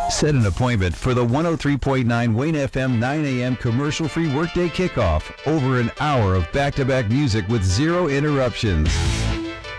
Set an appointment for the 103.9 Wayne FM 9 a.m. commercial-free workday kickoff. Over an hour of back-to-back music with zero interruptions.